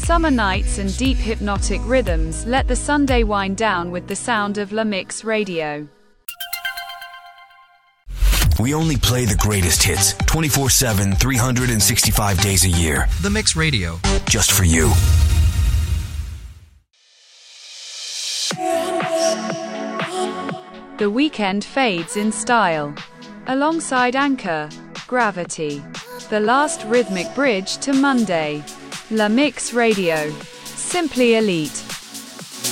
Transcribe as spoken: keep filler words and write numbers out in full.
summer nights and deep hypnotic rhythms, let the Sunday wind down with the sound of La Mix Radio. We only play the greatest hits, twenty-four seven, three hundred sixty-five days a year. The Mix Radio. Just for you. The weekend fades in style. Alongside Anchor, Gravity. The last rhythmic bridge to Monday. La Mix Radio. Simply elite.